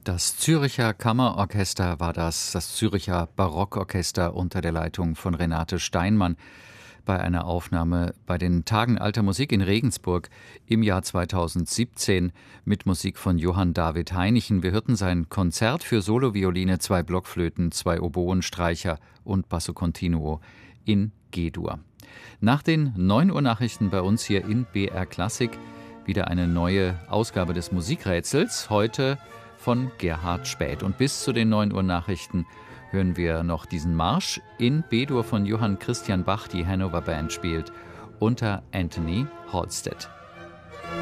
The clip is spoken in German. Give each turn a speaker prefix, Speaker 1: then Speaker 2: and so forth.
Speaker 1: Das Zürcher Kammerorchester war das Zürcher Barockorchester unter der Leitung von Renate Steinmann bei einer Aufnahme bei den Tagen Alter Musik in Regensburg im Jahr 2017 mit Musik von Johann David Heinichen. Wir hörten sein Konzert für Solovioline, 2 Blockflöten, 2 Oboenstreicher und Basso Continuo in G-Dur. Nach den 9 Uhr Nachrichten bei uns hier in BR Klassik wieder eine neue Ausgabe des Musikrätsels, heute von Gerhard Späth. Und bis zu den 9 Uhr Nachrichten hören wir noch diesen Marsch in B-Dur von Johann Christian Bach. Die Hanover Band spielt unter Anthony Halstead.